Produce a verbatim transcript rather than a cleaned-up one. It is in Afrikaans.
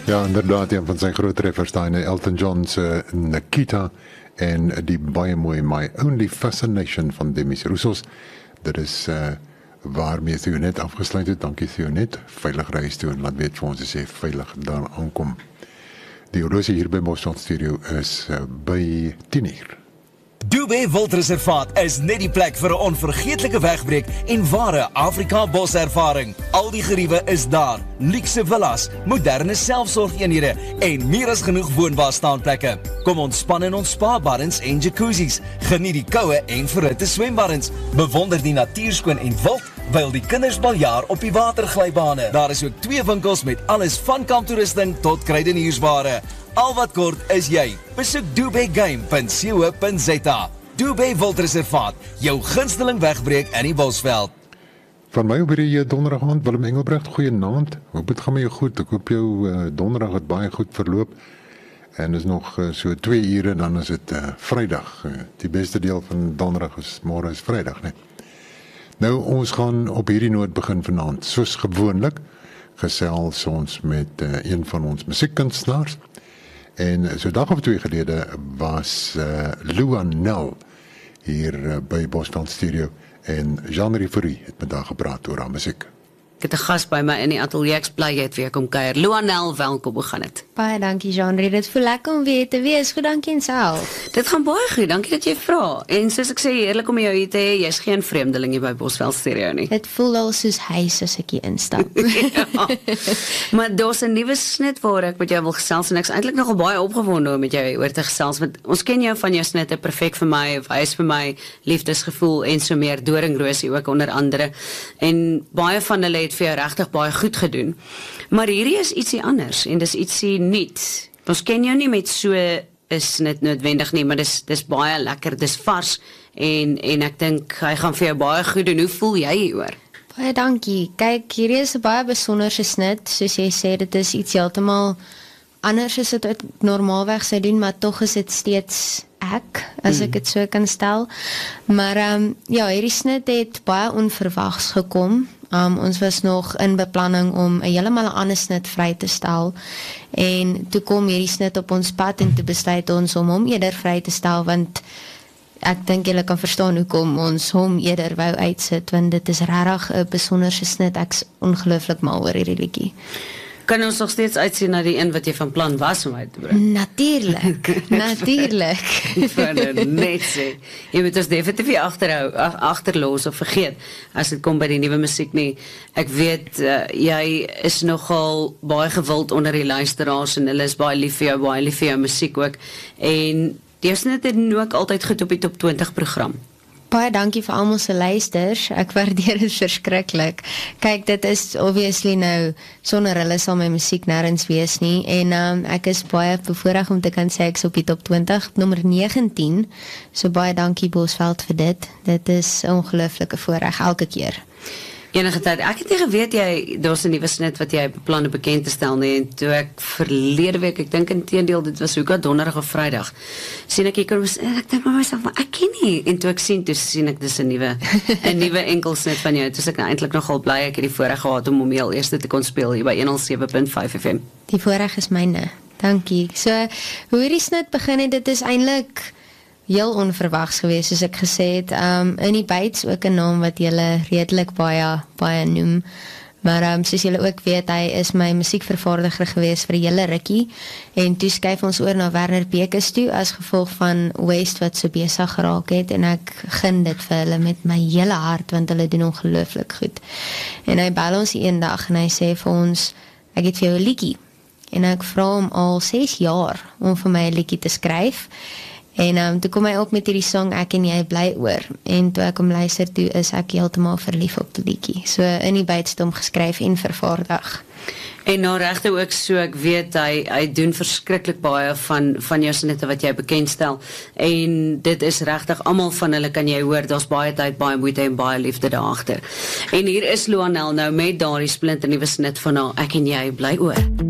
Ja, inderdaad, een van zijn groot treffers daar, Elton John's uh, Nikita en die baie mooi My Only Fascination van Demis Roussos. Dit is uh, waarmee Theonet afgesluit het. Dankie Theonet, veilig reis toe en laat weet vir ons as jy veilig daar aankom. Die horlosie hier by Bosveld Studio is uh, by tien uur. Dubé Wildreservaat is net die plek vir 'n onvergeetlike wegbreek en ware Afrika boservaring. Al die geriewe is daar, luukse villas, moderne selfsorgeenhede en meer as genoeg woonbare staanplekke. Kom ontspan in ons spa-baddens en jacuzzis, geniet die koue en verhitte swembaddens, bewonder die natuurskoon en wild, wyl die kinders baljaar op die waterglybane. Daar is ook twee winkels met alles van kamptoerusting tot kruideniersware. Al wat kort is jy. Besoek dubégame punt co punt za. Dubé Wildreservaat, jou gunsteling wegbreek in die Bosveld. Van my op hierdie donderdag aand, Willem Engelbrecht, goeienaand. Hoop dit gaan met jou goed. Ek hoop jou uh, donderdag het baie goed verloop. En is nog uh, so twee ure, dan is het uh, Vrydag. Uh, die beste deel van donderdag is, môre is Vrydag, net. Nou, ons gaan op hierdie noot begin vanaand. Soos gewoonlik, gesels ons met uh, een van ons musiekkunstenaars. En so 'n dag of twee gelede was uh, Luanel hier uh, by Bosveld Studio en Jean-Marie Fourie het met haar gepraat oor haar musiek. Ek het 'n gas by my in die ateljee, ek bly jy het weer kom kuier. Luanel, welkom, hoe gaan dit? Baie dankie Jean-Marie, dit voel lekker om weer te wees. Goed, dankie en self. Dit gaan baie goed, dankie dat jy vra. En soos ek sê, heerlik om jou hier te hê, jy's geen vreemdeling hier by Bosveld Studio nie. Dit voel al soos huis as ek hier instap. Ja. Maar daar's 'n nuwe snit waar ek met jou wil gesels en ek's eintlik nogal baie opgewonde om met jou oor te gesels. Want ons ken jou van jou snitte, Perfek vir my, Wys vir my, Liefdesgevoel en so meer, Doringrosie ook onder andere. En baie van hulle het vir jou regtig baie goed gedoen. Maar hierdie is ietsie anders en dis ietsie nuut. Ons ken jou nie met so is net noodwendig nie, maar dis dis baie lekker, dis vars en en ek dink hy gaan vir jou baie goed doen. Hoe voel jy hieroor? Baie dankie. Kyk, hierdie is 'n baie besonderse snit, soos jy sê, dit is iets heeltemal anders as wat ek normaalweg sou doen, maar tog is dit steeds ek, as ek dit so kan stel. Maar um, ja, hierdie snit het baie onverwags gekom. Um, ons was nog in beplanning om 'n heeltemal 'n ander snit vry te stel en toe kom hierdie snit op ons pad en toe besluit ons om hom eerder vry te stel, want ek dink julle kan verstaan hoekom ons hom eerder wou uitsit, want dit is regtig 'n besonderse snit. Ek's ongelooflik mal oor hierdie liedjie. Kan ons nog steeds uitsien na die een wat jy van plan was om uit te bring? Natuurlijk, natuurlijk. Ek net sê, jy moet ons definitief nie agterhou, agterloos of vergeet, as dit kom by die nuwe musiek nie. Ek weet, uh, jy is nogal baie gewild onder die luisteraars, en hulle is baie lief vir jou, baie lief vir jou musiek ook, en die is net ook altyd goed op die top twintig program. Baie dankie vir almal se luisters. Ek waardeer dit verskriklik. Kyk, dit is obviously nou, sonder hulle sal my musiek nêrens wees nie. En um, ek is baie bevoorreg om te kan sê ek is op die top twintig, nommer negentien. So baie dankie Bosveld vir dit. Dit is 'n ongelooflike voorreg elke keer. Enige tyd, ek het nie geweet jy, daar's 'n nuwe snit wat jy beplan om bekend te stel nie, en toe ek verlede week, ek dink inteendeel, dit was hoeka donderdag of Vrydag, sien ek, ek, ek dink by myself, maar ek ken nie, en toe ek sien, toe sien ek, dis 'n nuwe, 'n nuwe enkelsnit van jou, toe is ek eintlik nogal bly, ek het die voorreg gehad om hom heel eerste te kon speel, hier by honderd sewe punt vyf F M. Die voorreg is myne, dankie. So, hoe hierdie snit begin het, dit is eintlik heel onverwags geweest, soos ek gesê het. Um, in die Bates, ook 'n naam wat julle redelik baie, baie noem. Maar um, soos julle ook weet, hy is my musiekvervaardiger geweest vir 'n hele rukkie. En toe skuif ons oor na Werner Bekes toe, as gevolg van West wat so besig geraak het. En ek gun dit vir hulle met my hele hart, want hulle doen ongelooflik goed. En hy bel ons eendag en hy sê vir ons, ek het vir jou 'n liedjie. En ek vra hom al ses jaar om vir my 'n liedjie te skryf. En um, toe kom hy op met hierdie song Ek en jy bly oor. En toe ek hom luister toe, is ek heeltemal verlief op die liedjie. So in die Bytstom geskryf en vervaardig. En nou regte ook so, ek weet, hy, hy doen verskriklik baie van, van jou snitte wat jy bekendstel. En dit is regtig, almal van hulle kan jy hoor, daar's baie tyd, baie moeite en baie liefde daagter. En hier is Luanel nou met daardie splinter nuwe snit van haar Ek en jy bly oor.